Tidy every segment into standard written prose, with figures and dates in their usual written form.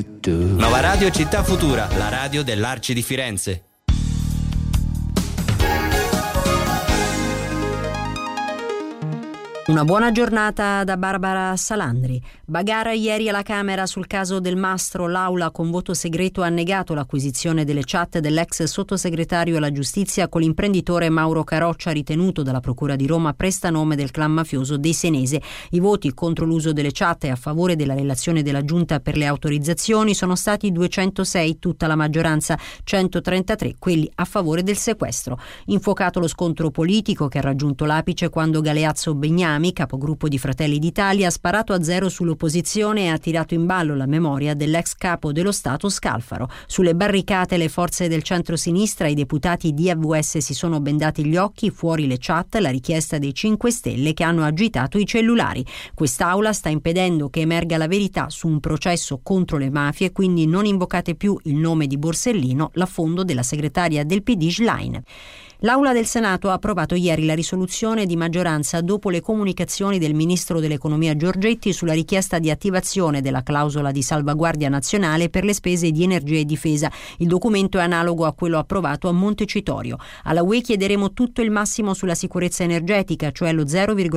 Nova Radio Città Futura, la radio dell'Arci di Firenze. Una buona giornata da Barbara Salandri. Bagarre ieri alla Camera sul caso Del Mastro. L'Aula con voto segreto ha negato l'acquisizione delle chat dell'ex sottosegretario alla giustizia con l'imprenditore Mauro Caroccia, ritenuto dalla Procura di Roma prestanome del clan mafioso dei Senese. I voti contro l'uso delle chat e a favore della relazione della Giunta per le autorizzazioni sono stati 206, tutta la maggioranza, 133 quelli a favore del sequestro. Infuocato lo scontro politico che ha raggiunto l'apice quando Galeazzo Begnami, capogruppo di Fratelli d'Italia, ha sparato a zero sull'opposizione e ha tirato in ballo la memoria dell'ex capo dello Stato Scalfaro. Sulle barricate le forze del centro-sinistra e i deputati di AVS si sono bendati gli occhi, fuori le chat, la richiesta dei 5 Stelle che hanno agitato i cellulari. Quest'Aula sta impedendo che emerga la verità su un processo contro le mafie, quindi non invocate più il nome di Borsellino, l'affondo della segretaria del PD Schlein. L'Aula del Senato ha approvato ieri la risoluzione di maggioranza dopo le comunicazioni del ministro dell'Economia Giorgetti sulla richiesta di attivazione della clausola di salvaguardia nazionale per le spese di energia e difesa. Il documento è analogo a quello approvato a Montecitorio. Alla UE chiederemo tutto il massimo sulla sicurezza energetica, cioè lo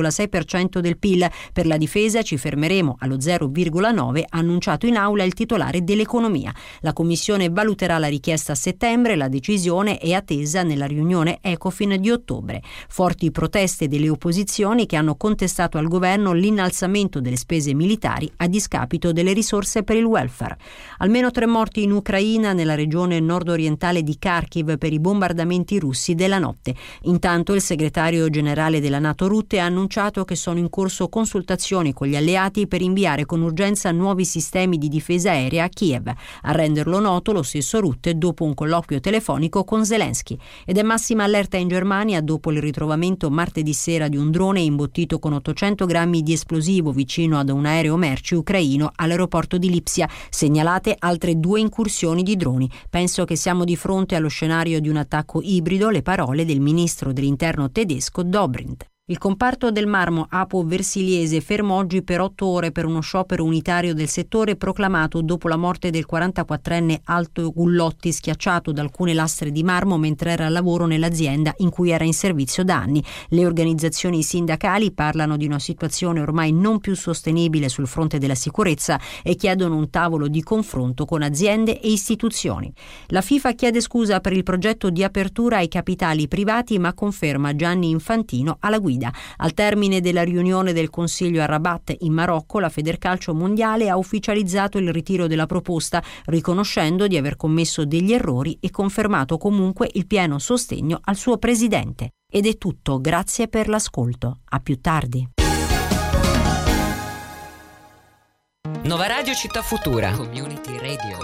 0,6% del PIL. Per la difesa ci fermeremo allo 0,9%, ha annunciato in Aula il titolare dell'Economia. La Commissione valuterà la richiesta a settembre, la decisione è attesa nella riunione Ecofin di ottobre. Forti proteste delle opposizioni che hanno contestato al governo l'innalzamento delle spese militari a discapito delle risorse per il welfare. Almeno 3 morti in Ucraina, nella regione nord-orientale di Kharkiv, per i bombardamenti russi della notte. Intanto il segretario generale della NATO Rutte ha annunciato che sono in corso consultazioni con gli alleati per inviare con urgenza nuovi sistemi di difesa aerea a Kiev. A renderlo noto lo stesso Rutte dopo un colloquio telefonico con Zelensky. Ed è massima allerta in Germania dopo il ritrovamento martedì sera di un drone imbottito con 800 grammi di esplosivo vicino ad un aereo merci ucraino all'aeroporto di Lipsia. Segnalate altre 2 incursioni di droni. Penso che siamo di fronte allo scenario di un attacco ibrido, le parole del ministro dell'interno tedesco Dobrindt. Il comparto del marmo apo-versiliese fermo oggi per 8 ore per uno sciopero unitario del settore proclamato dopo la morte del 44enne Alto Gullotti, schiacciato da alcune lastre di marmo mentre era al lavoro nell'azienda in cui era in servizio da anni. Le organizzazioni sindacali parlano di una situazione ormai non più sostenibile sul fronte della sicurezza e chiedono un tavolo di confronto con aziende e istituzioni. La FIFA chiede scusa per il progetto di apertura ai capitali privati, ma conferma Gianni Infantino alla guida. Al termine della riunione del Consiglio a Rabat in Marocco, la Federcalcio Mondiale ha ufficializzato il ritiro della proposta, riconoscendo di aver commesso degli errori e confermato comunque il pieno sostegno al suo presidente. Ed è tutto, grazie per l'ascolto. A più tardi. Nova Radio Città Futura. Community Radio.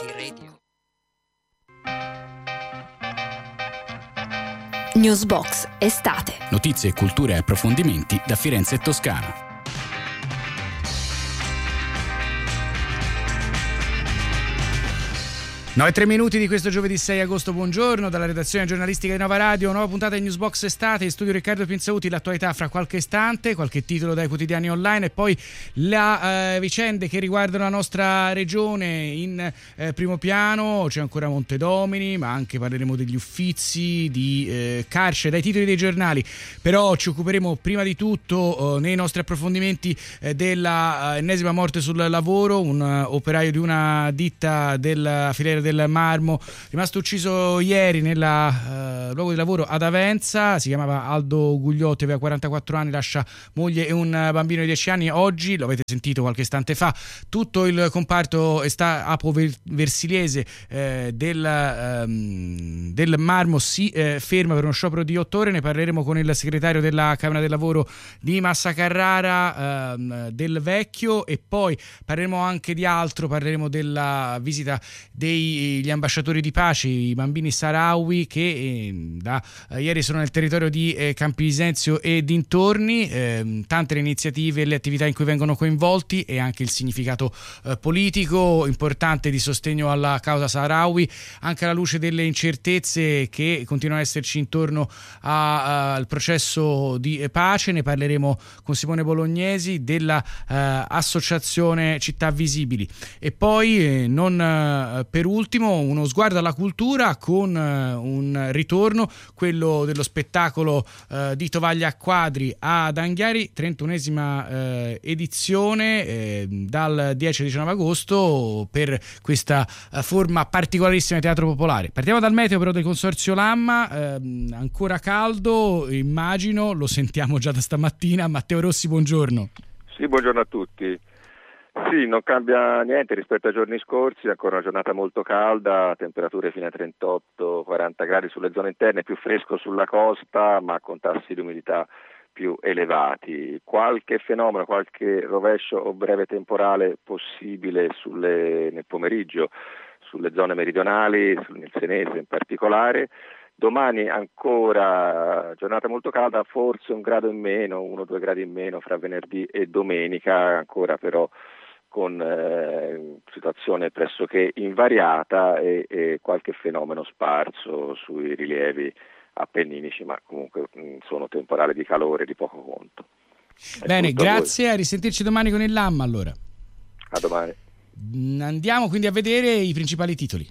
Newsbox estate. Notizie, cultura e approfondimenti da Firenze e Toscana. 9:03 di questo giovedì 6 agosto, buongiorno dalla redazione giornalistica di Nova Radio, nuova puntata di Newsbox Estate, in studio Riccardo Pinzauti, l'attualità fra qualche istante, qualche titolo dai quotidiani online e poi le vicende che riguardano la nostra regione. In primo piano c'è ancora Montedomini, ma anche parleremo degli Uffizi, di carcere, dai titoli dei giornali, però ci occuperemo prima di tutto nei nostri approfondimenti della ennesima morte sul lavoro, un operaio di una ditta della filiera del marmo rimasto ucciso ieri nel luogo di lavoro ad Avenza. Si chiamava Aldo Gugliotti, aveva 44 anni, lascia moglie e un bambino di 10 anni. Oggi, lo avete sentito qualche istante fa, tutto il comparto apo-versiliese del marmo si ferma per uno sciopero di 8 ore. Ne parleremo con il segretario della Camera del Lavoro di Massa Carrara, del Vecchio, e poi parleremo anche di altro, parleremo della visita dei gli ambasciatori di pace, i bambini saharawi che da ieri sono nel territorio di Campi Bisenzio e dintorni. Tante le iniziative e le attività in cui vengono coinvolti e anche il significato politico importante di sostegno alla causa saharawi, anche alla luce delle incertezze che continuano ad esserci intorno al processo di pace. Ne parleremo con Simone Bolognesi della associazione Città Visibili. E poi non per ultimo uno sguardo alla cultura con un ritorno, quello dello spettacolo di Tovaglia a Quadri ad Anghiari, 31esima edizione dal 10 al 19 agosto per questa forma particolarissima di teatro popolare. Partiamo dal meteo però del Consorzio Lamma, ancora caldo, immagino, lo sentiamo già da stamattina. Matteo Rossi, buongiorno. Sì, buongiorno a tutti. Sì, non cambia niente rispetto ai giorni scorsi, ancora una giornata molto calda, temperature fino a 38-40 gradi sulle zone interne, più fresco sulla costa ma con tassi di umidità più elevati. Qualche fenomeno, qualche rovescio o breve temporale possibile nel pomeriggio sulle zone meridionali, nel Senese in particolare. Domani ancora giornata molto calda, forse 1 grado in meno, 1-2 gradi in meno fra venerdì e domenica, ancora però con situazione pressoché invariata e qualche fenomeno sparso sui rilievi appenninici, ma comunque sono temporali di calore di poco conto. Bene, grazie, a risentirci domani con il Lamma allora. A domani. Andiamo quindi a vedere i principali titoli.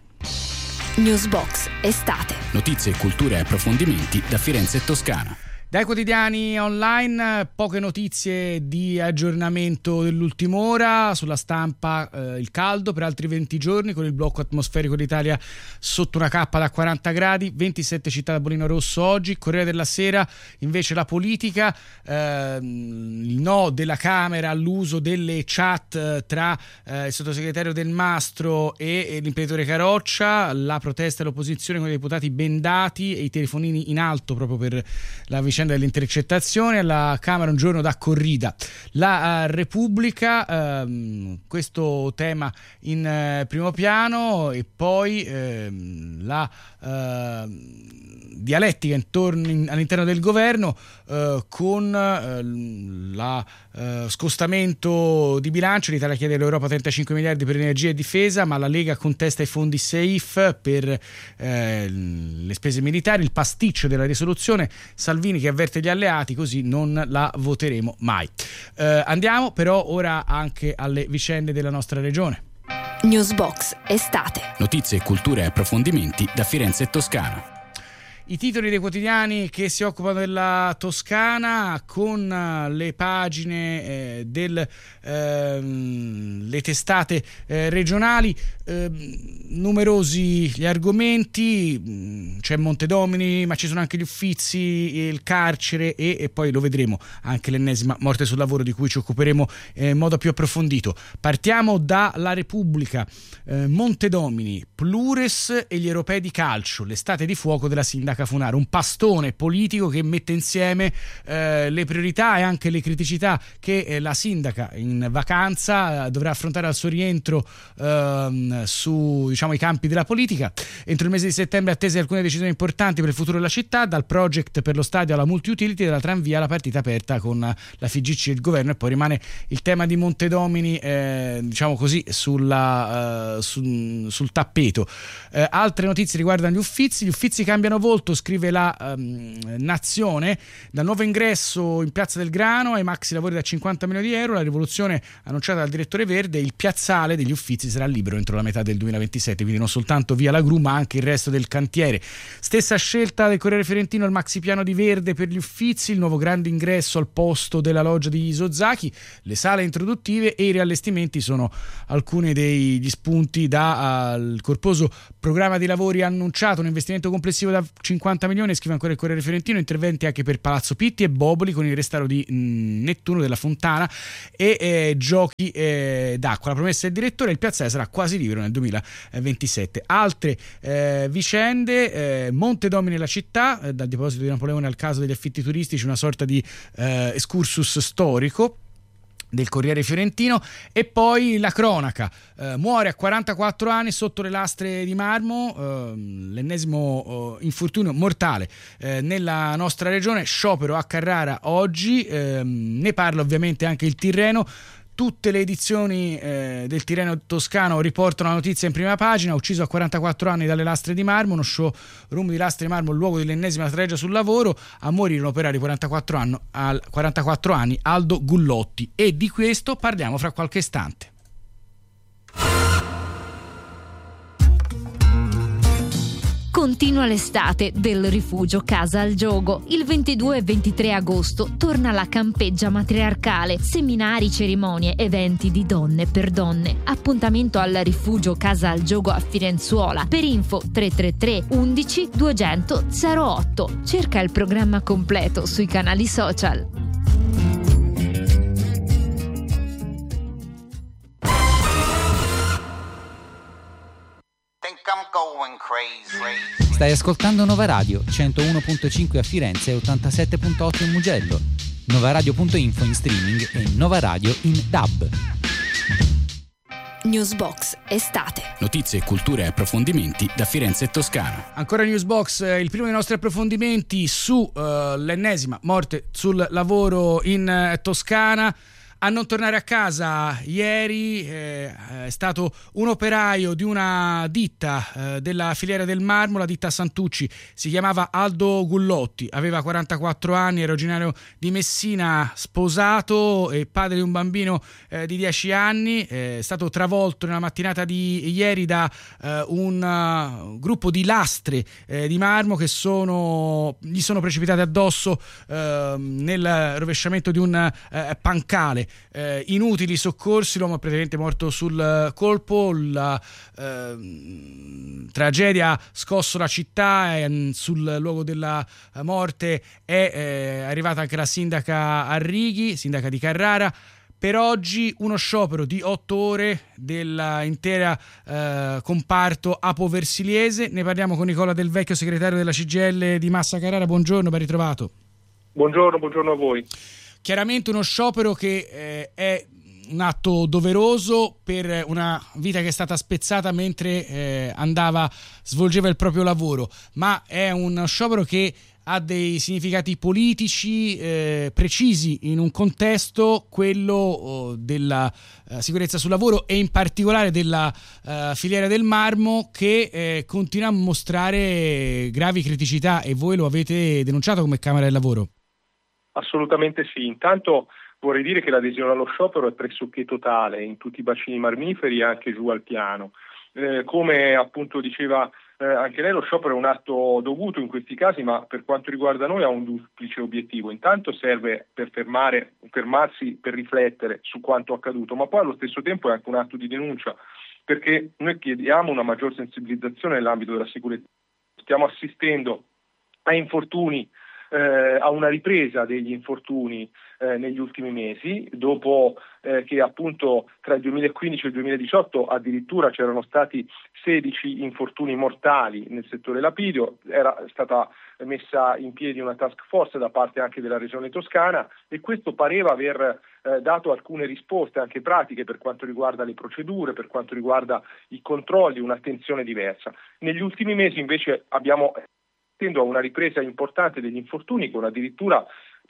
Newsbox estate. Notizie, cultura e approfondimenti da Firenze e Toscana. Dai quotidiani online, poche notizie di aggiornamento dell'ultima ora. Sulla Stampa il caldo per altri 20 giorni con il blocco atmosferico d'Italia sotto una cappa da 40 gradi, 27 città da bollino rosso oggi. Corriere della Sera invece la politica, il no della Camera all'uso delle chat tra il sottosegretario Del Mastro e l'imprenditore Caroccia, la protesta dell'opposizione con i deputati bendati e i telefonini in alto proprio per la vicenda delle intercettazioni. Alla Camera un giorno da corrida. La Repubblica, questo tema in primo piano, e poi la dialettica all'interno del governo con lo scostamento di bilancio. L'Italia chiede all'Europa 35 miliardi per energia e difesa, ma la Lega contesta i fondi SAFE per le spese militari. Il pasticcio della risoluzione, Salvini che avverte gli alleati, così non la voteremo mai. Andiamo però ora anche alle vicende della nostra regione. Newsbox estate. Notizie, cultura e approfondimenti da Firenze e Toscana. I titoli dei quotidiani che si occupano della Toscana con le pagine le testate regionali, numerosi gli argomenti, c'è Montedomini ma ci sono anche gli Uffizi, il carcere e poi lo vedremo anche l'ennesima morte sul lavoro di cui ci occuperemo in modo più approfondito. Partiamo dalla Repubblica. Montedomini, Plures e gli europei di calcio, l'estate di fuoco della sindaca Funaro, un pastone politico che mette insieme le priorità e anche le criticità che la sindaca in vacanza dovrà affrontare al suo rientro su i campi della politica. Entro il mese di settembre attese alcune decisioni importanti per il futuro della città, dal project per lo stadio alla multi-utility, dalla tranvia alla partita aperta con la FIGC e il governo, e poi rimane il tema di Montedomini sul tappeto. Altre notizie riguardano gli Uffizi cambiano volto, scrive la Nazione, dal nuovo ingresso in Piazza del Grano ai maxi lavori da 50 milioni di euro, la rivoluzione annunciata dal direttore Verde, il piazzale degli Uffizi sarà libero entro la metà del 2027, quindi non soltanto via la gru ma anche il resto del cantiere. Stessa scelta del Corriere Fiorentino, il maxi piano di Verde per gli Uffizi, il nuovo grande ingresso al posto della loggia di Isozaki, le sale introduttive e i riallestimenti sono alcuni degli spunti dal corposo programma di lavori annunciato, un investimento complessivo da 50 milioni, scrive ancora il Corriere Fiorentino, interventi anche per Palazzo Pitti e Boboli con il restauro di Nettuno della Fontana e giochi d'acqua. La promessa del direttore, il piazzale sarà quasi libero nel 2027. Altre vicende, Montedomini e la città, dal deposito di Napoleone al caso degli affitti turistici, una sorta di excursus storico. del Corriere Fiorentino. E poi la cronaca, muore a 44 anni sotto le lastre di marmo, l'ennesimo infortunio mortale nella nostra regione, sciopero a Carrara oggi, ne parla ovviamente anche il Tirreno. Tutte le edizioni del Tirreno toscano riportano la notizia in prima pagina: ucciso a 44 anni dalle lastre di marmo, uno showroom di lastre di marmo, il luogo dell'ennesima tragedia sul lavoro, a morire un operaio di 44 anni, Aldo Gullotti. E di questo parliamo fra qualche istante. Continua l'estate del Rifugio Casa al Giogo. Il 22 e 23 agosto torna la campeggia matriarcale, seminari, cerimonie, eventi di donne per donne. Appuntamento al Rifugio Casa al Giogo a Firenzuola. Per info 333 11 200 08. Cerca il programma completo sui canali social. Stai ascoltando Nova Radio 101.5 a Firenze e 87.8 in Mugello, novaradio.info in streaming e Nova Radio in DAB. Newsbox estate. Notizie, cultura e approfondimenti da Firenze e Toscana. Ancora Newsbox, il primo dei nostri approfondimenti su l'ennesima morte sul lavoro in Toscana. A non tornare a casa ieri è stato un operaio di una ditta della filiera del marmo, la ditta Santucci. Si chiamava Aldo Gullotti, aveva 44 anni, era originario di Messina, sposato e padre di un bambino di 10 anni. È stato travolto nella mattinata di ieri da un gruppo di lastre di marmo che gli sono precipitate addosso nel rovesciamento di un pancale. Inutili soccorsi, l'uomo è praticamente morto sul colpo. La tragedia ha scosso la città e sul luogo della morte è arrivata anche la sindaca Arrighi, sindaca di Carrara. Per oggi uno sciopero di 8 ore dell'intera comparto apo-versiliese. Ne parliamo con Nicola Del Vecchio, segretario della CGIL di Massa Carrara. Buongiorno, ben ritrovato. Buongiorno a voi. Chiaramente uno sciopero che è un atto doveroso per una vita che è stata spezzata mentre svolgeva il proprio lavoro, ma è uno sciopero che ha dei significati politici precisi in un contesto, quello della sicurezza sul lavoro e in particolare della filiera del marmo, che continua a mostrare gravi criticità, e voi lo avete denunciato come Camera del Lavoro. Assolutamente sì. Intanto vorrei dire che l'adesione allo sciopero è pressoché totale in tutti i bacini marmiferi e anche giù al piano. Come appunto diceva anche lei, lo sciopero è un atto dovuto in questi casi, ma per quanto riguarda noi ha un duplice obiettivo. Intanto serve per fermarsi, per riflettere su quanto accaduto, ma poi allo stesso tempo è anche un atto di denuncia, perché noi chiediamo una maggior sensibilizzazione nell'ambito della sicurezza. Stiamo assistendo a infortuni, a una ripresa degli infortuni negli ultimi mesi, dopo che appunto tra il 2015 e il 2018 addirittura c'erano stati 16 infortuni mortali nel settore lapidio. Era stata messa in piedi una task force da parte anche della Regione Toscana, e questo pareva aver dato alcune risposte anche pratiche per quanto riguarda le procedure, per quanto riguarda i controlli, un'attenzione diversa. Negli ultimi mesi invece abbiamo a una ripresa importante degli infortuni, con addirittura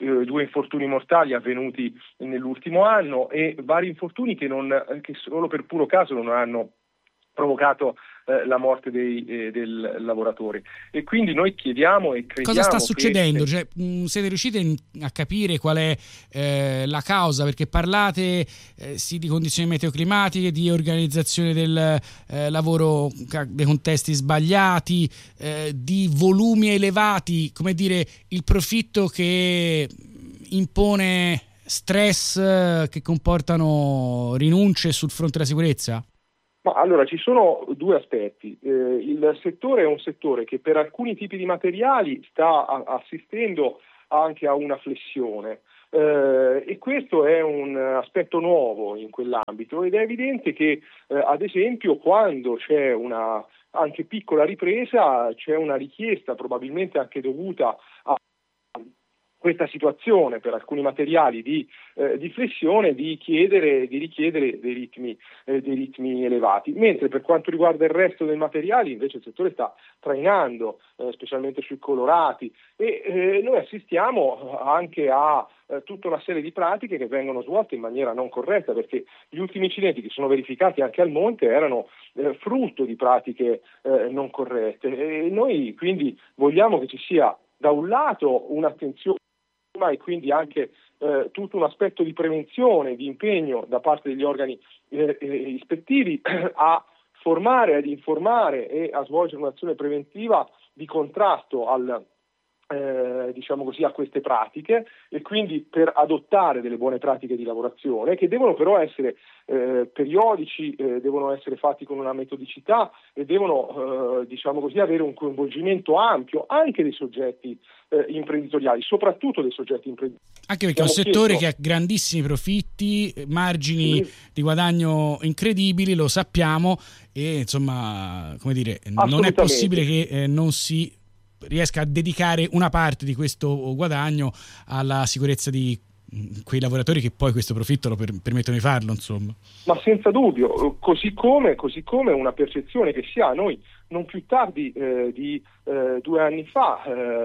2 infortuni mortali avvenuti nell'ultimo anno e vari infortuni che solo per puro caso non hanno provocato la morte del lavoratore. E quindi noi chiediamo e crediamo. Cosa sta succedendo? Siete riusciti a capire qual è la causa? Perché parlate sì di condizioni meteoclimatiche, di organizzazione del lavoro, dei contesti sbagliati, di volumi elevati, come dire, il profitto che impone stress che comportano rinunce sul fronte della sicurezza? Ma allora ci sono 2 aspetti. Il settore è un settore che per alcuni tipi di materiali sta assistendo anche a una flessione, e questo è un aspetto nuovo in quell'ambito, ed è evidente che ad esempio quando c'è una anche piccola ripresa c'è una richiesta, probabilmente anche dovuta questa situazione per alcuni materiali di flessione di richiedere dei ritmi elevati, mentre per quanto riguarda il resto dei materiali invece il settore sta trainando, specialmente sui colorati, e noi assistiamo anche a tutta una serie di pratiche che vengono svolte in maniera non corretta, perché gli ultimi incidenti che sono verificati anche al monte erano frutto di pratiche non corrette, e noi quindi vogliamo che ci sia da un lato un'attenzione e quindi anche tutto un aspetto di prevenzione, di impegno da parte degli organi ispettivi a formare, ad informare e a svolgere un'azione preventiva di contrasto a queste pratiche, e quindi per adottare delle buone pratiche di lavorazione che devono però essere periodici, devono essere fatti con una metodicità e devono avere un coinvolgimento ampio anche dei soggetti imprenditoriali, soprattutto dei soggetti imprenditoriali. Anche perché è un settore che ha grandissimi profitti, margini di guadagno incredibili, lo sappiamo, e insomma, come dire, non è possibile che non si riesca a dedicare una parte di questo guadagno alla sicurezza di quei lavoratori che poi questo profitto lo permettono di farlo, insomma. Ma senza dubbio, così come una percezione che si ha. Noi non più tardi di 2 anni fa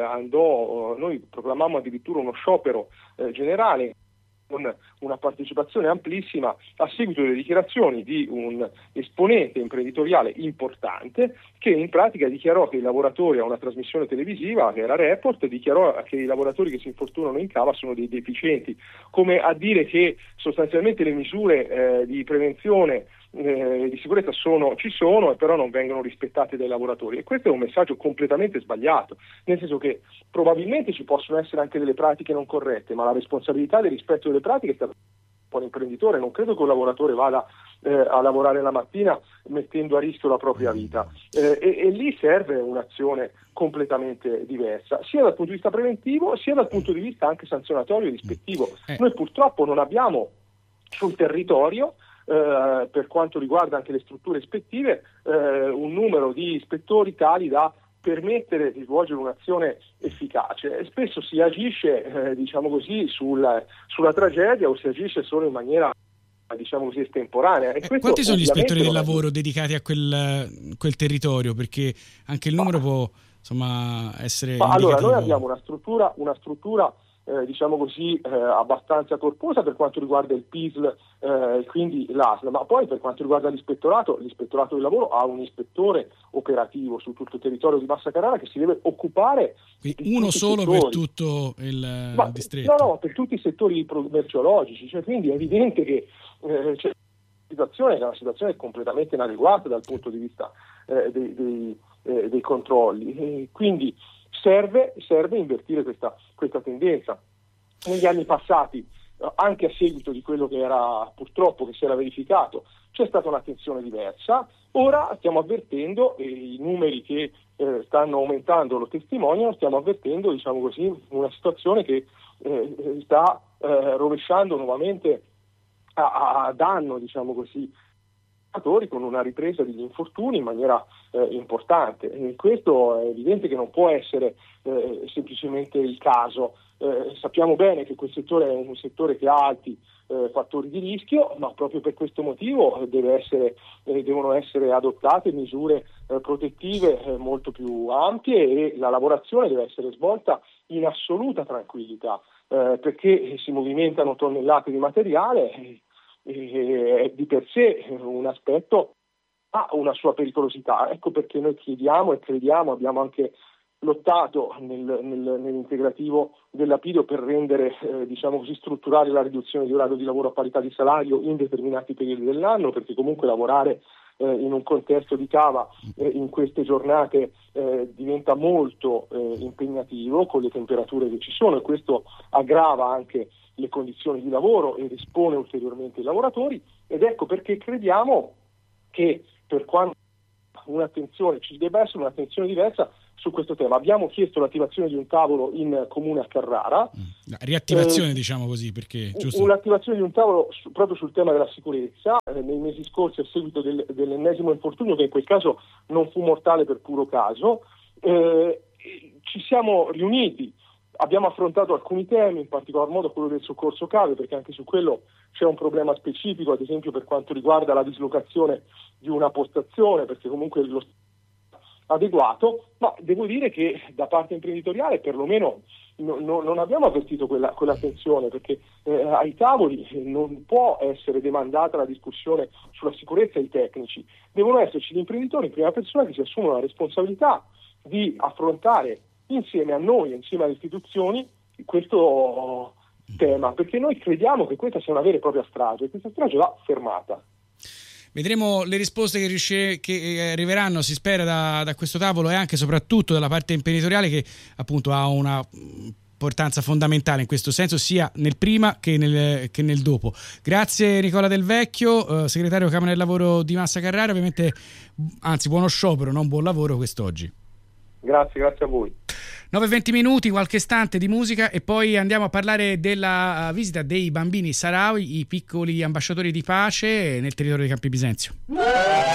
noi proclamammo addirittura uno sciopero generale con una partecipazione amplissima a seguito delle dichiarazioni di un esponente imprenditoriale importante che in pratica dichiarò che i lavoratori, a una trasmissione televisiva che era Report, dichiarò che i lavoratori che si infortunano in cava sono dei deficienti, come a dire che sostanzialmente le misure di prevenzione di sicurezza ci sono e però non vengono rispettate dai lavoratori, e questo è un messaggio completamente sbagliato, nel senso che probabilmente ci possono essere anche delle pratiche non corrette, ma la responsabilità del rispetto delle pratiche sta con l'imprenditore. Non credo che un lavoratore vada a lavorare la mattina mettendo a rischio la propria vita, e lì serve un'azione completamente diversa, sia dal punto di vista preventivo sia dal punto di vista anche sanzionatorio e rispettivo. Noi purtroppo non abbiamo sul territorio, per quanto riguarda anche le strutture ispettive, un numero di ispettori tali da permettere di svolgere un'azione efficace, e spesso si agisce sulla tragedia, o si agisce solo in maniera estemporanea. E quanti sono gli ispettori del lavoro dedicati a quel territorio? Perché anche il numero può essere allora, noi abbiamo una struttura abbastanza corposa per quanto riguarda il PISL, quindi l'ASL, ma poi per quanto riguarda l'ispettorato del lavoro ha un ispettore operativo su tutto il territorio di Massa Carrara che si deve occupare uno solo per tutto il distretto? No, per tutti i settori merceologici, quindi è evidente che c'è una situazione completamente inadeguata dal punto di vista dei controlli, e quindi serve invertire questa tendenza. Negli anni passati, anche a seguito di quello che era purtroppo che si era verificato, c'è stata un'attenzione diversa. Ora stiamo avvertendo, e i numeri che stanno aumentando lo testimoniano, stiamo avvertendo una situazione che sta rovesciando nuovamente a danno con una ripresa degli infortuni in maniera importante, e questo è evidente che non può essere semplicemente il caso. Sappiamo bene che quel settore è un settore che ha alti fattori di rischio, ma proprio per questo motivo devono essere adottate misure protettive molto più ampie, e la lavorazione deve essere svolta in assoluta tranquillità, perché si movimentano tonnellate di materiale e di per sé un aspetto ha una sua pericolosità. Ecco perché noi chiediamo e crediamo, abbiamo anche lottato nell'integrativo dell'Apido per rendere strutturale la riduzione di orario di lavoro a parità di salario in determinati periodi dell'anno, perché comunque lavorare in un contesto di cava in queste giornate diventa molto impegnativo con le temperature che ci sono, e questo aggrava anche le condizioni di lavoro ed espone ulteriormente i lavoratori. Ed ecco perché crediamo che per quanto ci debba essere un'attenzione diversa su questo tema. Abbiamo chiesto l'attivazione di un tavolo in comune a Carrara. Riattivazione, perché giusto? Un'attivazione di un tavolo proprio sul tema della sicurezza. Nei mesi scorsi, a seguito dell'ennesimo infortunio, che in quel caso non fu mortale per puro caso, ci siamo riuniti Abbiamo affrontato alcuni temi, in particolar modo quello del soccorso cave, perché anche su quello c'è un problema specifico, ad esempio per quanto riguarda la dislocazione di una postazione, perché comunque lo adeguato, ma devo dire che da parte imprenditoriale perlomeno non abbiamo avvertito quella tensione, perché ai tavoli non può essere demandata la discussione sulla sicurezza ai tecnici, devono esserci gli imprenditori in prima persona che si assumono la responsabilità di affrontare insieme a noi, insieme alle istituzioni, questo tema, perché noi crediamo che questa sia una vera e propria strage, e questa strage va fermata. Vedremo le risposte che arriveranno, si spera, da questo tavolo, e anche e soprattutto dalla parte imprenditoriale, che appunto ha una importanza fondamentale in questo senso, sia nel prima che nel dopo. Grazie Nicola Del Vecchio, segretario Camera del Lavoro di Massa Carrara. Ovviamente, anzi, buono sciopero, non buon lavoro quest'oggi. Grazie a voi. 9:20 minuti, qualche istante di musica e poi andiamo a parlare della visita dei bambini Saharawi, i piccoli ambasciatori di pace, nel territorio di Campi Bisenzio.